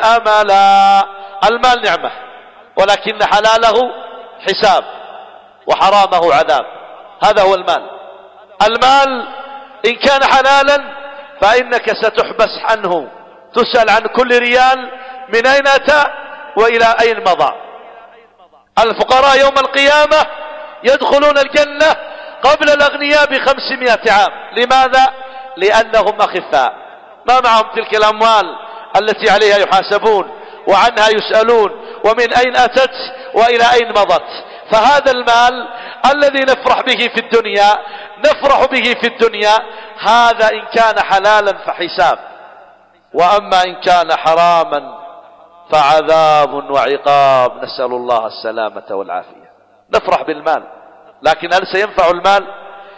أملا. المال نعمة، ولكن حلاله حساب وحرامه عذاب. هذا هو المال. المال إن كان حلالا فإنك ستحبس عنه، تسأل عن كل ريال من أين أتى وإلى أين مضى. الفقراء يوم القيامة يدخلون الجنة قبل الأغنياء ب500 عام. لماذا؟ لأنهم أخفاء، ما معهم تلك الأموال التي عليها يحاسبون وعنها يسألون ومن أين أتت وإلى أين مضت. فهذا المال الذي نفرح به في الدنيا نفرح به في الدنيا، هذا إن كان حلالا فحساب، وأما إن كان حراما فعذاب وعقاب. نسأل الله السلامة والعافية. نفرح بالمال، لكن هل سينفع المال؟